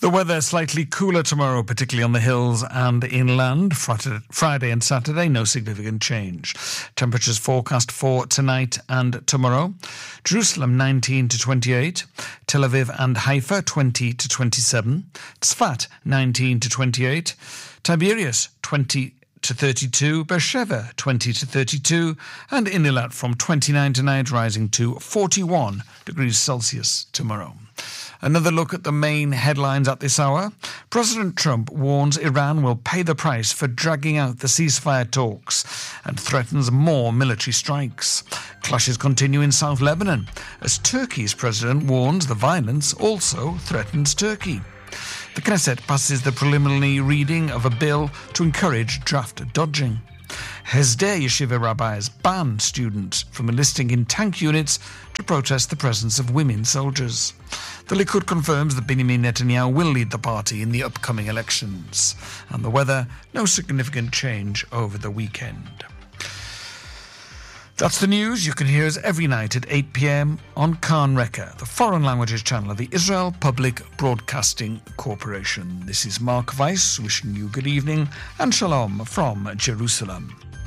The weather slightly cooler tomorrow, particularly on the hills and inland. Friday and Saturday, no significant change. Temperatures forecast for tonight and tomorrow. Jerusalem 19 to 28. Tel Aviv and Haifa 20 to 27. Tzfat 19 to 28. Tiberias 20 to 32, Beersheba 20 to 32, and Eilat from 29 tonight rising to 41 degrees Celsius tomorrow. Another look at the main headlines at this hour. President Trump warns Iran will pay the price for dragging out the ceasefire talks and threatens more military strikes. Clashes continue in South Lebanon as Turkey's president warns the violence also threatens Turkey. The Knesset passes the preliminary reading of a bill to encourage draft dodging. Hesder Yeshiva rabbis ban students from enlisting in tank units to protest the presence of women soldiers. The Likud confirms that Benjamin Netanyahu will lead the party in the upcoming elections. And the weather, no significant change over the weekend. That's the news. You can hear us every night at 8 p.m. on Khan Reka, the foreign languages channel of the Israel Public Broadcasting Corporation. This is Mark Weiss wishing you good evening and shalom from Jerusalem.